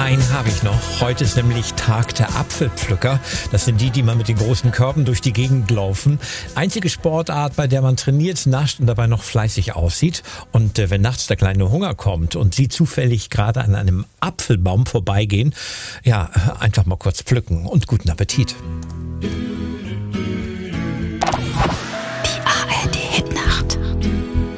Einen habe ich noch. Heute ist nämlich Tag der Apfelpflücker. Das sind die, die mal mit den großen Körben durch die Gegend laufen. Einzige Sportart, bei der man trainiert, nascht und dabei noch fleißig aussieht. Und wenn nachts der kleine Hunger kommt und Sie zufällig gerade an einem Apfelbaum vorbeigehen, ja, einfach mal kurz pflücken und guten Appetit.